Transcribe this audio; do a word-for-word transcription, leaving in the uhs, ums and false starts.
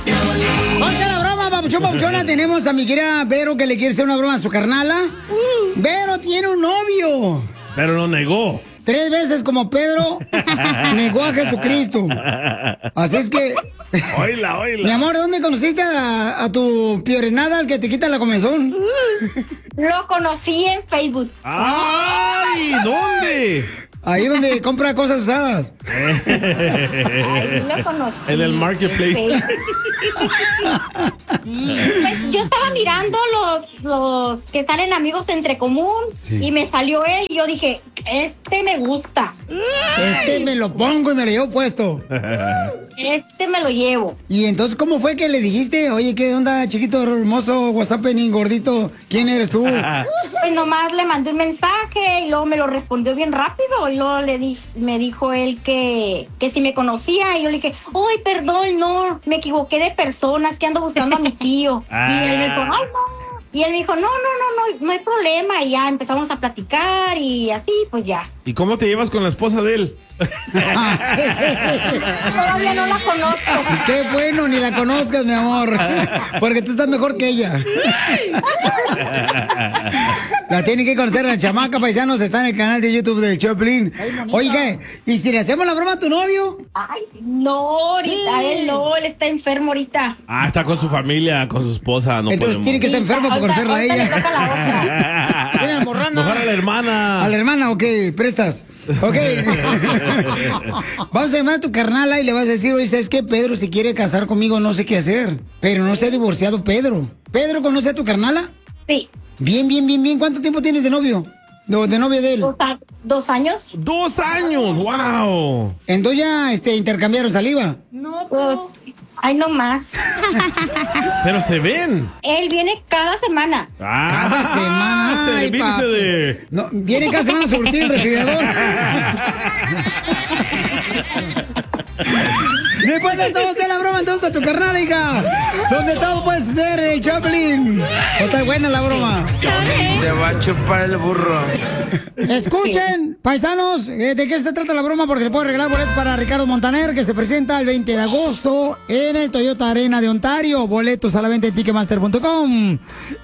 Vamos a la broma, papuchón, papuchona. Tenemos a mi querida Vero que le quiere hacer una broma a su carnala. Vero tiene un novio. Pero lo negó. Tres veces como Pedro negó a Jesucristo. Así es que... Oíla, oíla. Mi amor, ¿dónde conociste a, a tu piornada, el que te quita la comezón? Lo conocí en Facebook. ¡Ay! ¿Dónde? Ahí donde compra cosas usadas. Ahí lo conocí. En el marketplace. Pues yo estaba mirando los, los que salen amigos entre común Sí. y me salió él y yo dije, este me gusta, Este me lo pongo y me lo llevo puesto. este me lo llevo. Y entonces, ¿cómo fue que le dijiste? Oye, ¿qué onda, chiquito, hermoso, whatsappening, gordito? ¿Quién eres tú? Pues nomás le mandé un mensaje y luego me lo respondió bien rápido y luego le di, me dijo él que, que si me conocía y yo le dije, ay, perdón, no, me equivoqué de personas, que ando buscando a mi tío. Y él me dijo, ay, no. Y él me dijo, no, no, no, no, no hay problema. Y ya empezamos a platicar y así, pues ya. ¿Y cómo te llevas con la esposa de él? Todavía no la conozco. Qué bueno, ni la conozcas, mi amor. Porque tú estás mejor que ella. La tienen que conocer, la chamaca, paisanos. Está en el canal de YouTube del Choplin. Oiga, ¿y si le hacemos la broma a tu novio? Ay, no, ahorita Sí. él no, él está enfermo ahorita. Ah, está con su familia, con su esposa. No Entonces podemos. tiene que estar enfermo para Ahorita- conocerla a ahorita le ella. toca la otra. Tiene la morrana. Mejor a la hermana. A la hermana, ok, prestas. Ok. Vamos a llamar a tu carnala y le vas a decir, oye, ¿sabes qué? Pedro, si quiere casar conmigo, no sé qué hacer. Pero no se ha divorciado Pedro. ¿Pedro conoce a tu carnala? Sí, Bien, bien, bien, bien. ¿Cuánto tiempo tienes de novio? De, de novia de él. dos, a- dos años. ¡Dos años! ¡Wow! Entonces ya este, intercambiaron saliva. Pues, ay, no más. Pero se ven. Él viene cada semana. Ah, Cada semana. Ay, servirse papi. de... No, viene cada semana a surtir el refrigerador. Después de esto, vamos a hacer la broma entonces a tu carnal, hija. Donde todo puedes hacer el Choplin. Está buena la broma. Te va a chupar el burro. Escuchen, paisanos, eh, ¿de qué se trata la broma? Porque le puedo regalar boletos para Ricardo Montaner, que se presenta el veinte de agosto en el Toyota Arena de Ontario. Boletos a la venta en ticketmaster punto com.